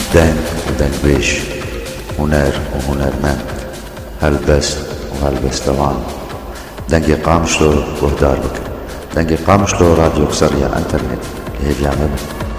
دنگ ودنگبيش، هنر وهنرمند، هلبست وهلبستوان. دنگی قامشلو گهدار بکن. دنگی قامشلو راديو قصرية انترنت لهجامة.